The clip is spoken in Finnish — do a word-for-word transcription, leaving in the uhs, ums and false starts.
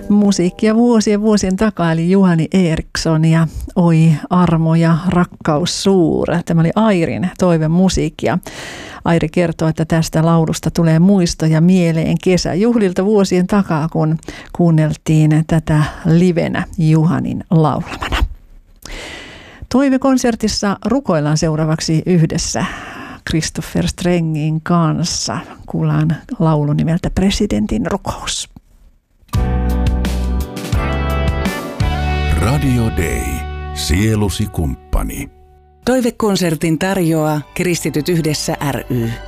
Musiikkia vuosien vuosien takaa, eli Juhani Eriksson ja Oi armo ja rakkaus suur. Tämä oli Airin toivemusiikkia. Airi kertoo, että tästä laulusta tulee muistoja mieleen kesäjuhlilta vuosien takaa, kun kuunneltiin tätä livenä Juhanin laulamana. Toivekonsertissa rukoillaan seuraavaksi yhdessä Christopher Strengin kanssa. Kuullaan laulu nimeltä Presidentin rukous. Radio Day. Sielusi kumppani. Toivekonsertin tarjoaa Kristityt yhdessä ry.